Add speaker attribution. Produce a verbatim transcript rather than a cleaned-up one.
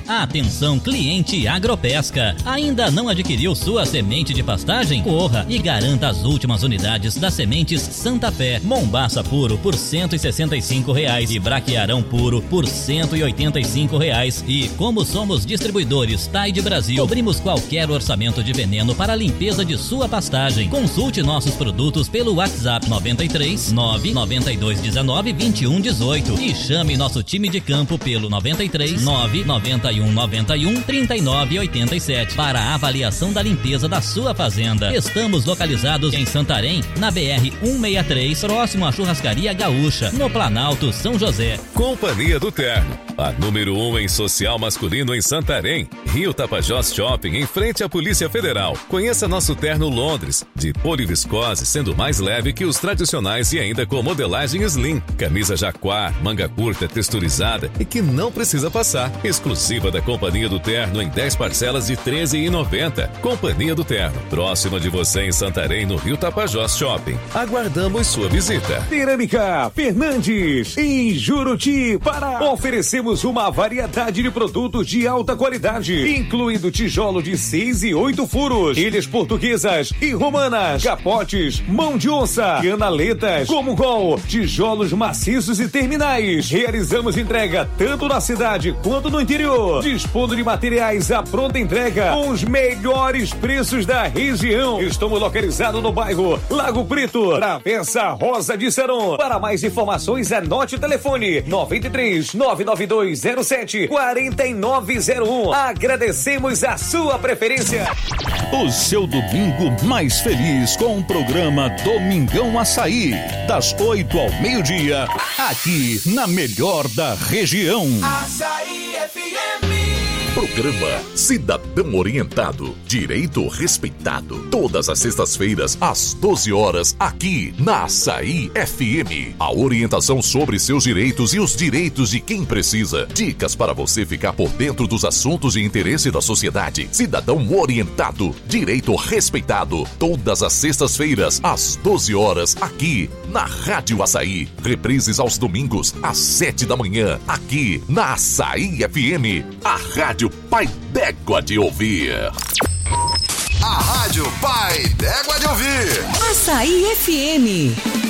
Speaker 1: Atenção, cliente Agropesca. Ainda não adquiriu sua semente de pastagem? Corra e garanta as últimas unidades das sementes Santa Fé. Mombaça puro por cento e sessenta e cinco reais e braquiarão puro por cento e oitenta e cinco reais. E como somos distribuidores Tide Brasil, cobrimos qualquer orçamento de veneno para a limpeza de sua pastagem. Consulte nossos produtos pelo WhatsApp noventa e três, nove nove dois um nove, vinte e um dezoito e chame nosso time de campo pelo noventa e três, nove nove um nove um, trinta e nove oitenta e sete para a avaliação da limpeza da sua fazenda. Estamos localizados em Santarém, na B R cento e sessenta e três, próximo à Churrascaria Gaúcha, no Planalto São José.
Speaker 2: Companhia do Terno, a número um em social masculino em Santarém. Rio Tapajós Shopping, em frente à Polícia Federal. Conheça nosso terno Londres, de poliviscose, sendo mais leve que os tradicionais e ainda com modelagem slim. Camisa jaquar, manga curta, texturizada e que não precisa passar. Exclusiva da Companhia do Terno em dez parcelas de treze reais e noventa centavos. Companhia do Terno, próxima de você em Santarém, no Rio Tapajós Shopping. Aguardamos sua visita.
Speaker 3: Cerâmica Fernandes, em Juruti, Pará. Oferecemos uma variedade de produtos de alta qualidade, incluindo tijolo de seis e oito furos, ilhas portuguesas e romanas, capotes, mão de onça, canaletas, como gol, tijolos maciços e terminais. Realizamos entrega tanto na cidade quanto no interior, dispondo de materiais à pronta entrega com os melhores preços da região. Estamos localizados no bairro Lago Preto, Travessa Rosa de Saron. Para mais informações, anote o telefone noventa e três, nove nove dois zero sete, quatro nove zero um. Agradecemos a sua preferência.
Speaker 4: O seu domingo mais feliz com o programa Domingão Açaí, das oito ao meio-dia, aqui na melhor da região.
Speaker 5: Açaí F M.
Speaker 6: Programa Cidadão Orientado, direito respeitado. Todas as sextas-feiras, às doze horas, aqui na Açaí F M. A orientação sobre seus direitos e os direitos de quem precisa. Dicas para você ficar por dentro dos assuntos de interesse da sociedade. Cidadão Orientado, direito respeitado. Todas as sextas-feiras, às doze horas, aqui na Rádio Açaí. Reprises aos domingos, às sete da manhã, aqui na Açaí F M. A Rádio Pai d'Égua de Ouvir.
Speaker 5: A Rádio Pai d'Égua de Ouvir.
Speaker 7: Açaí F M.